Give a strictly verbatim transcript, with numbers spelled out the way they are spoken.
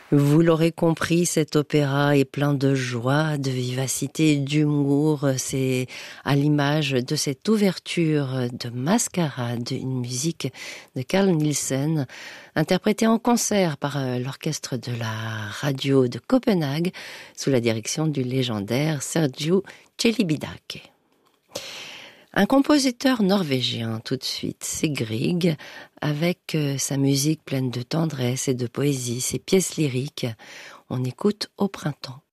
Vous l'aurez compris, cet opéra est plein de joie, de vivacité, d'humour. C'est à l'image de cette ouverture de Mascarade, une musique de Carl Nielsen, interprétée en concert par l'orchestre de la radio de Copenhague, sous la direction du légendaire Sergiu Celibidache. Un compositeur norvégien, tout de suite, c'est Grieg, avec sa musique pleine de tendresse et de poésie, ses pièces lyriques. On écoute Au printemps.